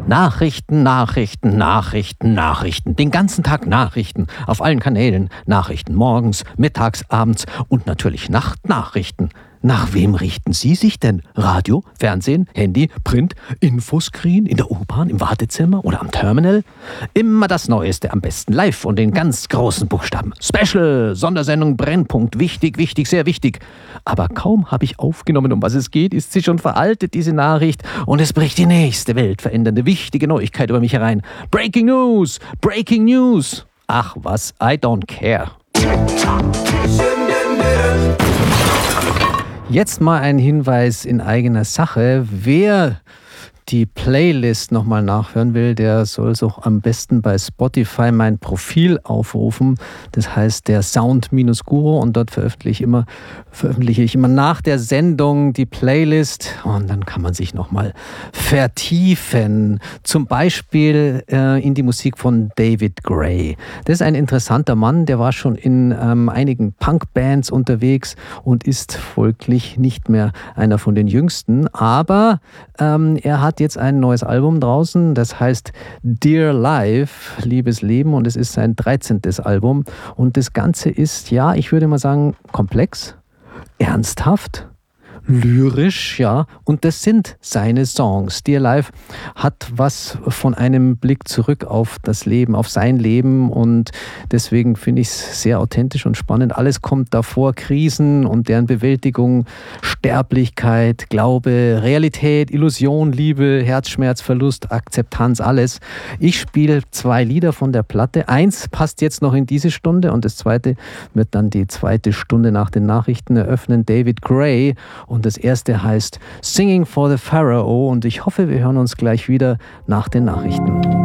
Nachrichten, Nachrichten, Nachrichten, Nachrichten. Den ganzen Tag Nachrichten. Auf allen Kanälen. Nachrichten morgens, mittags, abends und natürlich Nachtnachrichten. Nach wem richten Sie sich denn? Radio, Fernsehen, Handy, Print, Infoscreen, in der U-Bahn, im Wartezimmer oder am Terminal? Immer das Neueste, am besten live und in ganz großen Buchstaben. Special, Sondersendung, Brennpunkt, wichtig, wichtig, sehr wichtig. Aber kaum habe ich aufgenommen, um was es geht, ist sie schon veraltet, diese Nachricht. Und es bricht die nächste weltverändernde, wichtige Neuigkeit über mich herein. Breaking News, Breaking News. Ach was, I don't care. Jetzt mal ein Hinweis in eigener Sache. Wer die Playlist nochmal nachhören will, der soll so am besten bei Spotify mein Profil aufrufen. Das heißt der Sound-Guru und dort veröffentliche ich immer nach der Sendung die Playlist und dann kann man sich nochmal vertiefen. Zum Beispiel in die Musik von David Gray. Das ist ein interessanter Mann, der war schon in einigen Punk-Bands unterwegs und ist folglich nicht mehr einer von den Jüngsten, aber er hat jetzt ein neues Album draußen, das heißt Dear Life, Liebes Leben, und es ist sein 13. Album und das Ganze ist, ja, ich würde mal sagen, komplex, ernsthaft, lyrisch, ja, und das sind seine Songs. Dear Life hat was von einem Blick zurück auf das Leben, auf sein Leben und deswegen finde ich es sehr authentisch und spannend. Alles kommt davor, Krisen und deren Bewältigung, Sterblichkeit, Glaube, Realität, Illusion, Liebe, Herzschmerz, Verlust, Akzeptanz, alles. Ich spiele 2 Lieder von der Platte. Eins passt jetzt noch in diese Stunde und das zweite wird dann die zweite Stunde nach den Nachrichten eröffnen. David Gray. Und das erste heißt Singing for the Pharaoh und ich hoffe, wir hören uns gleich wieder nach den Nachrichten.